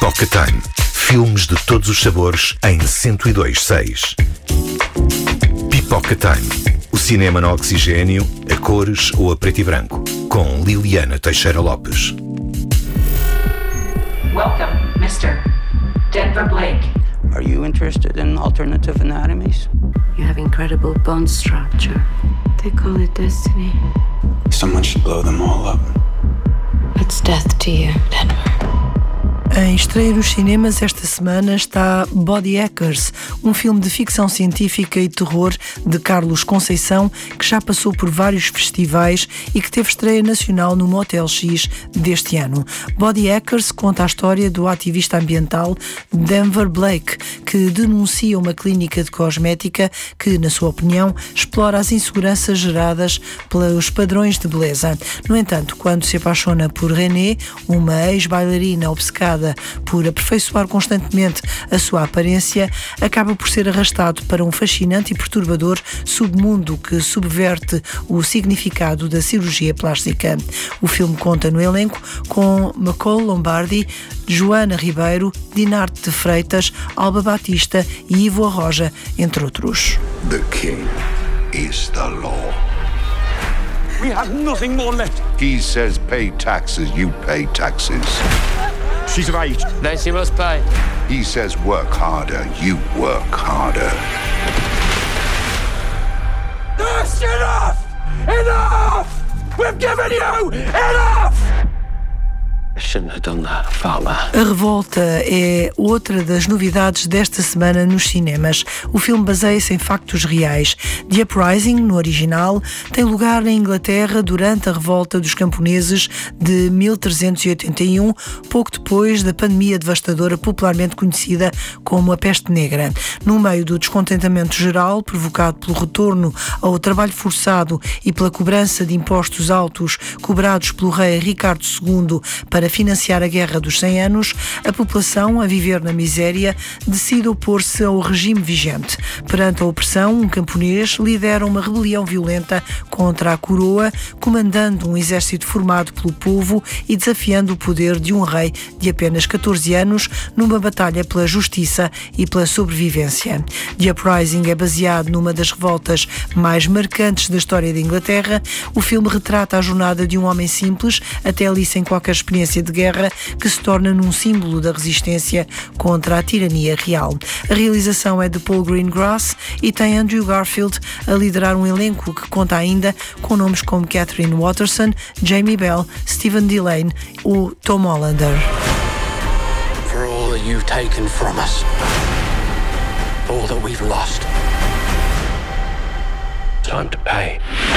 Pipoca Time. Filmes de todos os sabores em 102.6. Pipoca Time. O cinema no oxigênio, a cores ou a preto e branco. Com Liliana Teixeira Lopes. Welcome, Mr. Denver Blake. Are you interested in alternative anatomies? You have incredible bone structure. They call it destiny. Someone should blow them all up. It's death to you, Denver. Em estreia nos cinemas esta semana está Body Hackers, um filme de ficção científica e terror de Carlos Conceição, que já passou por vários festivais e que teve estreia nacional no Motel X deste ano. Body Hackers conta a história do ativista ambiental Denver Blake, que denuncia uma clínica de cosmética que, na sua opinião, explora as inseguranças geradas pelos padrões de beleza. No entanto, quando se apaixona por Renée, uma ex-bailarina obcecada por aperfeiçoar constantemente a sua aparência, acaba por ser arrastado para um fascinante e perturbador submundo que subverte o significado da cirurgia plástica. O filme conta no elenco com Nicole Lombardi, Joana Ribeiro, Dinarte de Freitas, Alba Batista e Ivo Arroja, entre outros. The king is the law. We have nothing more left. He says pay taxes, you pay taxes. She's of age. Then she must pay. He says work harder, you work harder. That's enough! Enough! We've given you enough! I shouldn't have done that, Father. A Revolta é outra das novidades desta semana nos cinemas. O filme baseia-se em factos reais. The Uprising, no original, tem lugar na Inglaterra durante a revolta dos camponeses de 1381, pouco depois da pandemia devastadora popularmente conhecida como a peste negra. No meio do descontentamento geral, provocado pelo retorno ao trabalho forçado e pela cobrança de impostos altos cobrados pelo rei Ricardo II para financiar a Guerra dos 100 Anos, a população, a viver na miséria, decide opor-se ao regime vigente. Perante a opressão, um camponês lidera uma rebelião violenta contra a coroa, comandando um exército formado pelo povo e desafiando o poder de um rei de apenas 14 anos numa batalha pela justiça e pela sobrevivência. The Uprising é baseado numa das revoltas mais marcantes da história da Inglaterra. O filme retrata a jornada de um homem simples, até ali sem qualquer experiência de guerra, que se torna num símbolo da resistência contra a tirania real. A realização é de Paul Greengrass e tem Andrew Garfield a liderar um elenco que conta ainda com nomes como Catherine Watterson, Jamie Bell, Stephen Dillane ou Tom Hollander. For all that you've taken from us, all that we've lost, time to pay.